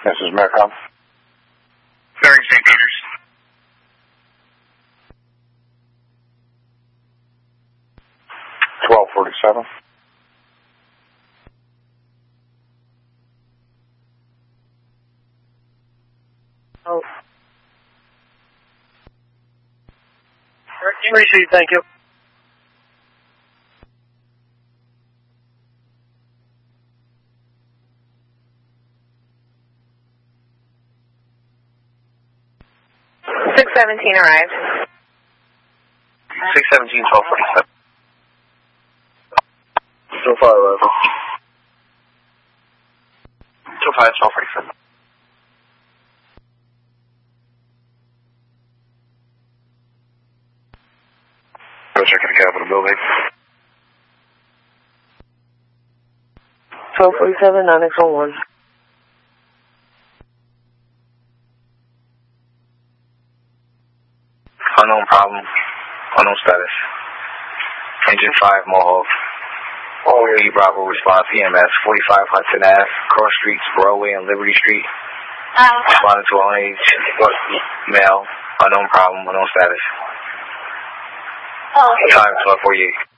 This is Maricom. Bearing St. Peters. $12.47. Oh. Received, thank you. $617 arrived. 617, 1247. So far, 11. 25, 1247. Go check in the Capitol building. 1247, 9X11. Unknown problem. Unknown status. Engine 5, Mohawk. OE Bravo response EMS 45 Hudson Ave, Cross Streets, Broadway and Liberty Street. Responding to age, male, unknown problem, unknown status. Time 12:48.